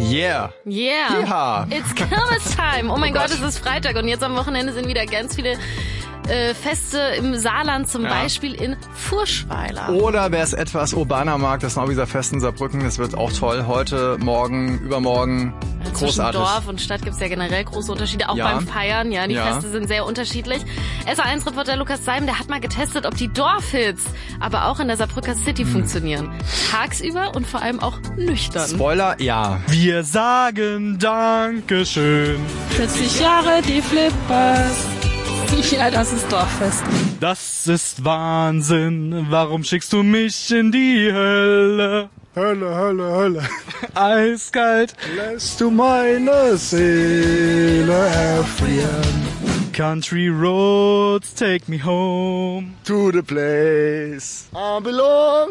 Yeah. Yeah. Ja. It's Kirmes time. Oh mein Oh Gott, Gott. es ist Freitag und jetzt am Wochenende sind wieder ganz viele Feste im Saarland, zum Beispiel in Furschweiler. Oder wer es etwas urbaner mag, das Nauwieser-Fest in Saarbrücken, das wird auch toll. Heute, morgen, übermorgen. Zwischen Großartig. Dorf und Stadt gibt's ja generell große Unterschiede, auch Ja. beim Feiern. Ja, die Feste sind sehr unterschiedlich. SR1-Reporter Lukas Seim, der hat mal getestet, ob die Dorfhits aber auch in der Saarbrücker City funktionieren. Tagsüber und vor allem auch nüchtern. Spoiler, ja. Wir sagen Dankeschön. 40 Jahre die Flippers. Ja, das ist Dorffest. Das ist Wahnsinn. Warum schickst du mich in die Hölle? Hölle, Hölle, Hölle. Eiskalt. Lässt du meine Seele erfrieren. Country roads take me home. To the place I belong.